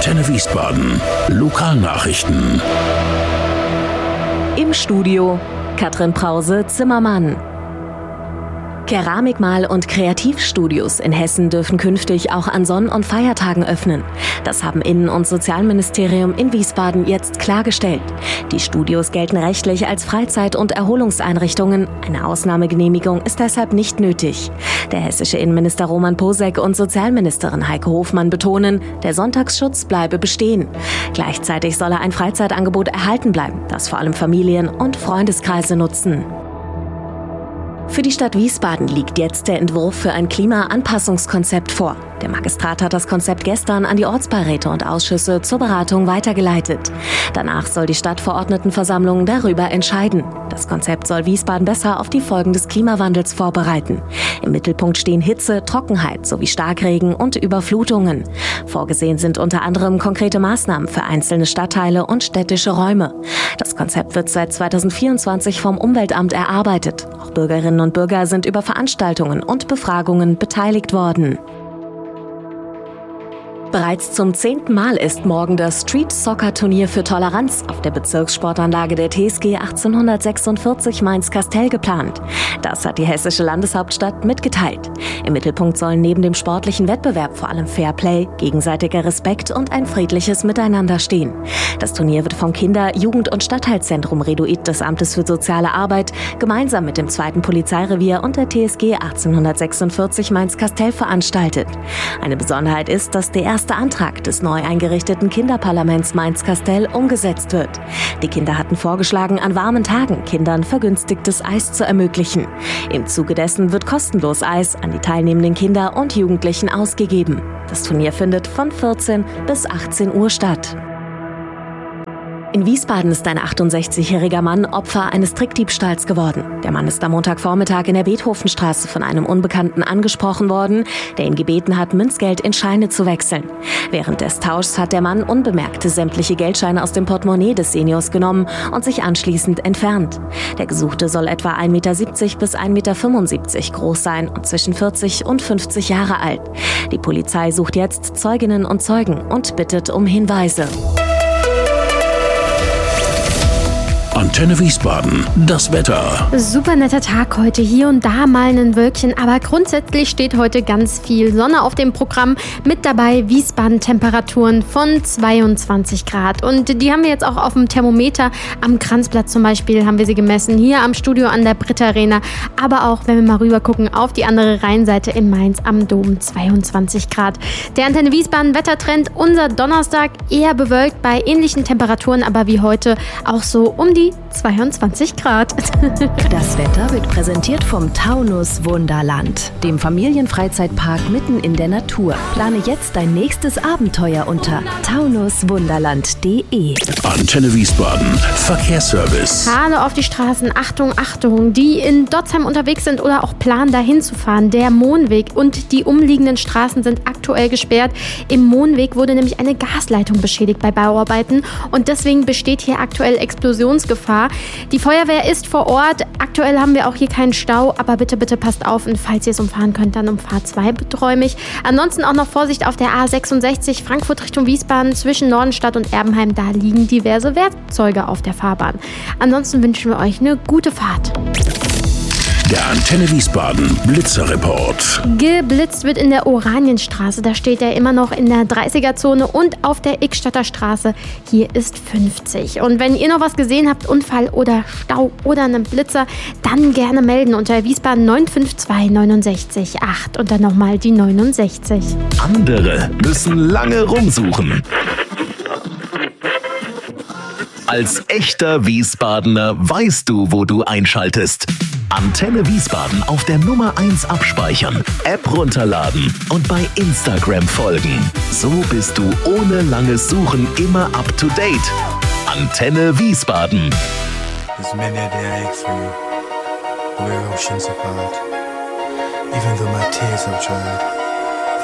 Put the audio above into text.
Antenne Wiesbaden. Lokalnachrichten. Im Studio Katrin Prause-Zimmermann. Keramikmal- und Kreativstudios in Hessen dürfen künftig auch an Sonn- und Feiertagen öffnen. Das haben Innen- und Sozialministerium in Wiesbaden jetzt klargestellt. Die Studios gelten rechtlich als Freizeit- und Erholungseinrichtungen. Eine Ausnahmegenehmigung ist deshalb nicht nötig. Der hessische Innenminister Roman Posek und Sozialministerin Heike Hofmann betonen, der Sonntagsschutz bleibe bestehen. Gleichzeitig solle ein Freizeitangebot erhalten bleiben, das vor allem Familien und Freundeskreise nutzen. Für die Stadt Wiesbaden liegt jetzt der Entwurf für ein Klimaanpassungskonzept vor. Der Magistrat hat das Konzept gestern an die Ortsbeiräte und Ausschüsse zur Beratung weitergeleitet. Danach soll die Stadtverordnetenversammlung darüber entscheiden. Das Konzept soll Wiesbaden besser auf die Folgen des Klimawandels vorbereiten. Im Mittelpunkt stehen Hitze, Trockenheit sowie Starkregen und Überflutungen. Vorgesehen sind unter anderem konkrete Maßnahmen für einzelne Stadtteile und städtische Räume. Das Konzept wird seit 2024 vom Umweltamt erarbeitet. Auch Bürgerinnen und Bürger sind über Veranstaltungen und Befragungen beteiligt worden. Bereits zum 10. Mal ist morgen das Street-Soccer-Turnier für Toleranz auf der Bezirkssportanlage der TSG 1846 Mainz-Kastel geplant. Das hat die hessische Landeshauptstadt mitgeteilt. Im Mittelpunkt sollen neben dem sportlichen Wettbewerb vor allem Fairplay, gegenseitiger Respekt und ein friedliches Miteinander stehen. Das Turnier wird vom Kinder-, Jugend- und Stadtteilzentrum Reduit des Amtes für soziale Arbeit gemeinsam mit dem 2. Polizeirevier und der TSG 1846 Mainz-Kastel veranstaltet. Eine Besonderheit ist, dass der erste Antrag des neu eingerichteten Kinderparlaments Mainz-Kastel umgesetzt wird. Die Kinder hatten vorgeschlagen, an warmen Tagen Kindern vergünstigtes Eis zu ermöglichen. Im Zuge dessen wird kostenlos Eis an die teilnehmenden Kinder und Jugendlichen ausgegeben. Das Turnier findet von 14 bis 18 Uhr statt. In Wiesbaden ist ein 68-jähriger Mann Opfer eines Trickdiebstahls geworden. Der Mann ist am Montagvormittag in der Beethovenstraße von einem Unbekannten angesprochen worden, der ihn gebeten hat, Münzgeld in Scheine zu wechseln. Während des Tauschs hat der Mann unbemerkt sämtliche Geldscheine aus dem Portemonnaie des Seniors genommen und sich anschließend entfernt. Der Gesuchte soll etwa 1,70 Meter bis 1,75 Meter groß sein und zwischen 40 und 50 Jahre alt. Die Polizei sucht jetzt Zeuginnen und Zeugen und bittet um Hinweise. Antenne Wiesbaden, das Wetter. Super netter Tag heute, hier und da mal ein Wölkchen, aber grundsätzlich steht heute ganz viel Sonne auf dem Programm. Mit dabei Wiesbaden-Temperaturen von 22 Grad. Und die haben wir jetzt auch auf dem Thermometer. Am Kranzplatz zum Beispiel haben wir sie gemessen, hier am Studio an der Britta Arena. Aber auch, wenn wir mal rüber gucken, auf die andere Rheinseite in Mainz am Dom 22 Grad. Der Antenne Wiesbaden Wettertrend, unser Donnerstag eher bewölkt bei ähnlichen Temperaturen, aber wie heute auch so um die 22 Grad. Das Wetter wird präsentiert vom Taunus Wunderland, dem Familienfreizeitpark mitten in der Natur. Plane jetzt dein nächstes Abenteuer unter taunuswunderland.de. Antenne Wiesbaden, Verkehrsservice. Hallo auf die Straßen, Achtung, Achtung, die in Dotzheim unterwegs sind oder auch planen, dahin zu fahren. Der Mohnweg und die umliegenden Straßen sind aktuell gesperrt. Im Mohnweg wurde nämlich eine Gasleitung beschädigt bei Bauarbeiten und deswegen besteht hier aktuell Explosionsgefahr. Die Feuerwehr ist vor Ort. Aktuell haben wir auch hier keinen Stau, aber bitte passt auf und falls ihr es umfahren könnt, dann umfahrt weiträumig. Ansonsten auch noch Vorsicht auf der A66 Frankfurt Richtung Wiesbaden zwischen Nordenstadt und Erbenheim. Da liegen diverse Werkzeuge auf der Fahrbahn. Ansonsten wünschen wir euch eine gute Fahrt. Der Antenne Wiesbaden Blitzerreport. Geblitzt wird in der Oranienstraße. Da steht er immer noch in der 30er-Zone und auf der Ickstadter Straße. Hier ist 50. Und wenn ihr noch was gesehen habt, Unfall oder Stau oder einen Blitzer, dann gerne melden unter Wiesbaden 952 69 8 und dann nochmal die 69. Andere müssen lange rumsuchen. Als echter Wiesbadener weißt du, wo du einschaltest. Antenne Wiesbaden auf der Nummer 1 abspeichern, App runterladen und bei Instagram folgen. So bist du ohne langes Suchen immer up to date. Antenne Wiesbaden. There's many a day I ache for you, we're oceans apart. Even though my tears have dried,